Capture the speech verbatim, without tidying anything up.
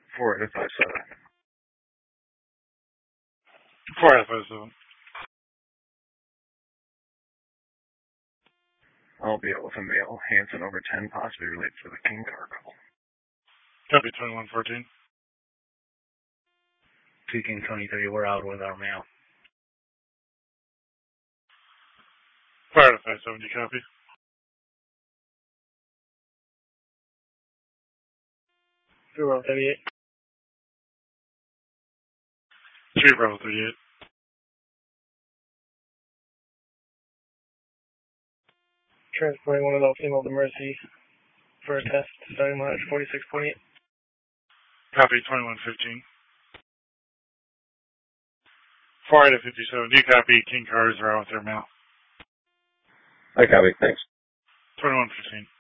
four out of five seven. four out of five seven. I'll be out with a male. Hanson over ten, possibly related for the King car call. Copy twenty-one fourteen. Peking twenty-three, we're out with our male. four out of five seventy, copy. three Bravo thirty-eight. three Bravo thirty-eight. Transporting one of those female to Mercy for a test, starting mileage forty-six point eight. Copy twenty-one fifteen. four out of fifty-seven, do you copy? King cars are out with their mail. I copy, thanks. twenty-one fifteen.